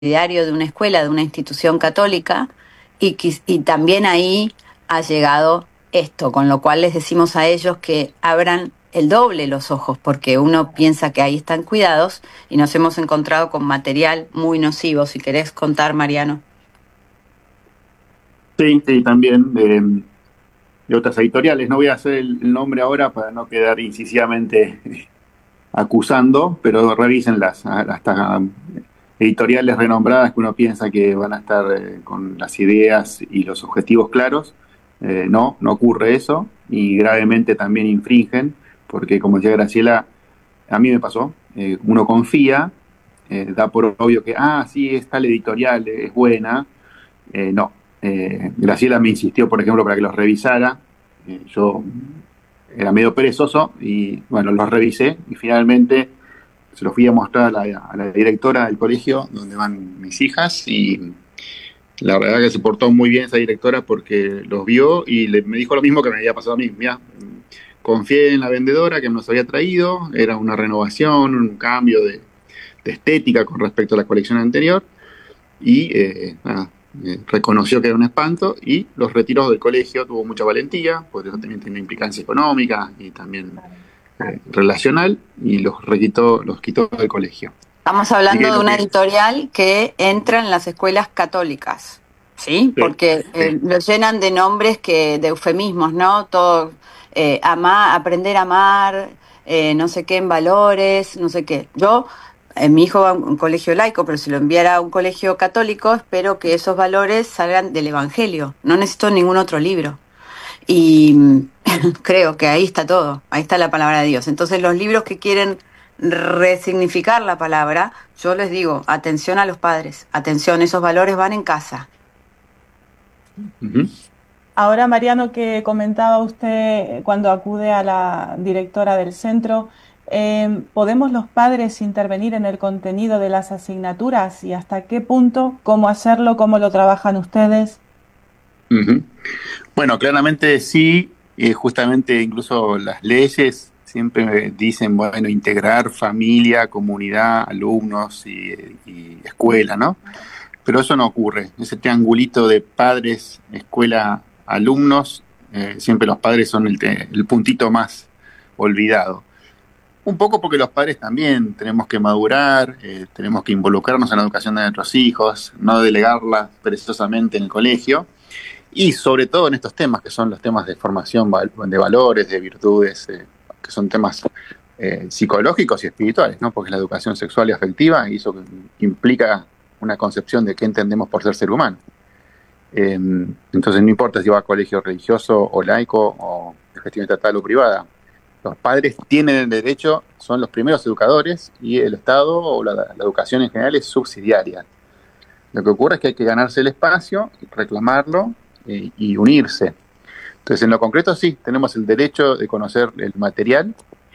subsidiario de una escuela, de una institución católica, y también ahí ha llegado esto, con lo cual les decimos a ellos que abran el doble los ojos, porque uno piensa que ahí están cuidados y nos hemos encontrado con material muy nocivo. Si querés contar, Mariano. Sí, sí, también de otras editoriales. No voy a hacer el nombre ahora para no quedar incisivamente acusando, pero revísenlas. Hasta editoriales renombradas que uno piensa que van a estar con las ideas y los objetivos claros. No ocurre eso y gravemente también infringen, porque como decía Graciela, a mí me pasó. Uno confía, da por obvio que, sí, es tal editorial, es buena. No. Graciela me insistió, por ejemplo, para que los revisara. Yo era medio perezoso y bueno, los revisé y finalmente se los fui a mostrar a la directora del colegio donde van mis hijas y la verdad que se portó muy bien esa directora porque los vio y me dijo lo mismo que me había pasado a mí. Mira, confié en la vendedora que nos había traído, era una renovación, un cambio de estética con respecto a la colección anterior y reconoció que era un espanto y los retiró del colegio, tuvo mucha valentía, porque eso también tiene implicancia económica y también relacional, y los quitó del colegio. Estamos Así que hablando de lo una que... editorial que entra en las escuelas católicas, ¿sí? Sí, Porque sí. lo llenan de nombres de eufemismos, ¿no? Todo, aprender a amar, no sé qué en valores, no sé qué. Mi hijo va a un colegio laico, pero si lo enviara a un colegio católico, espero que esos valores salgan del Evangelio. No necesito ningún otro libro. Y creo que ahí está todo, ahí está la palabra de Dios. Entonces los libros que quieren resignificar la palabra, yo les digo, atención a los padres, atención, esos valores van en casa. Uh-huh. Ahora, Mariano, que comentaba usted cuando acude a la directora del centro, ¿podemos los padres intervenir en el contenido de las asignaturas y hasta qué punto, cómo hacerlo, cómo lo trabajan ustedes? Uh-huh. Bueno, claramente sí, justamente incluso las leyes siempre dicen, bueno, integrar familia, comunidad, alumnos y escuela, ¿no? Pero eso no ocurre. Ese triangulito de padres, escuela, alumnos, siempre los padres son el puntito más olvidado. Un poco porque los padres también tenemos que madurar, tenemos que involucrarnos en la educación de nuestros hijos, no delegarla perezosamente en el colegio, y sobre todo en estos temas que son los temas de formación de valores, de virtudes, que son temas psicológicos y espirituales, ¿no? Porque la educación sexual y afectiva, y eso implica una concepción de qué entendemos por ser humano. Entonces no importa si va a colegio religioso o laico o de gestión estatal o privada. Los padres tienen el derecho, son los primeros educadores y el Estado o la educación en general es subsidiaria. Lo que ocurre es que hay que ganarse el espacio, reclamarlo y unirse. Entonces, en lo concreto sí, tenemos el derecho de conocer el material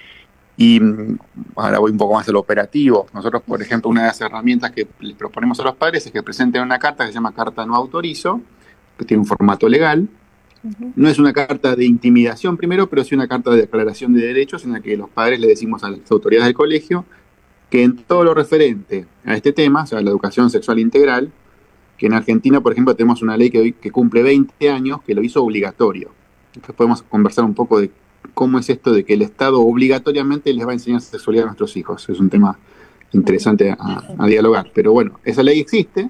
y ahora voy un poco más a lo operativo. Nosotros, por ejemplo, una de las herramientas que les proponemos a los padres es que presenten una carta que se llama Carta No Autorizo, que tiene un formato legal. Ujú. No es una carta de intimidación primero, pero sí una carta de declaración de derechos en la que los padres le decimos a las autoridades del colegio que en todo lo referente a este tema, o sea, la educación sexual integral, que en Argentina, por ejemplo, tenemos una ley que cumple 20 años que lo hizo obligatorio. Entonces podemos conversar un poco de cómo es esto de que el Estado obligatoriamente les va a enseñar sexualidad a nuestros hijos. Es un tema interesante a dialogar. Pero bueno, esa ley existe,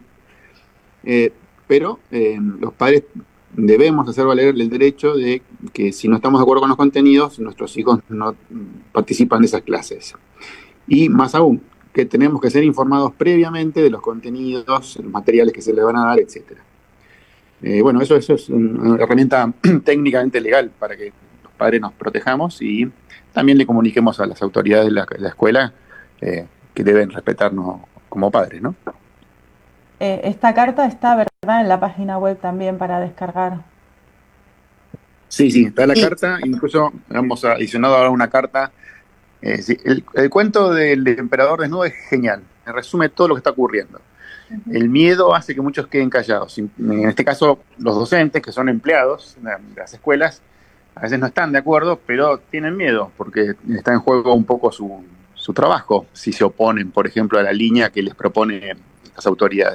eh, pero los padres debemos hacer valer el derecho de que si no estamos de acuerdo con los contenidos, nuestros hijos no participan de esas clases. Y más aún, que tenemos que ser informados previamente de los contenidos, los materiales que se les van a dar, etcétera. Bueno, eso es una herramienta técnicamente legal para que los padres nos protejamos y también le comuniquemos a las autoridades de la escuela que deben respetarnos como padres, ¿no? Esta carta está, ¿verdad?, en la página web también para descargar. Sí, sí, está la Sí, carta, incluso hemos adicionado ahora una carta. Sí, el cuento del emperador desnudo es genial, resume todo lo que está ocurriendo. Ujú. El miedo hace que muchos queden callados. En este caso, los docentes, que son empleados de las escuelas, a veces no están de acuerdo, pero tienen miedo porque está en juego un poco su trabajo. Si se oponen, por ejemplo, a la línea que les propone autoridades.